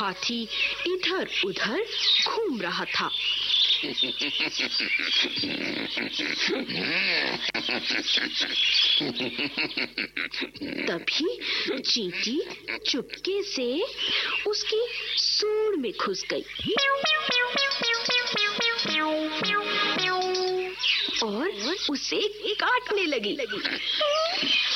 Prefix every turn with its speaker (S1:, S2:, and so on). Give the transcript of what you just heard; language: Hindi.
S1: हाथी इधर उधर घूम रहा था। तभी चींटी चुपके से उसकी सूंड में घुस गई और उसे काटने लगी।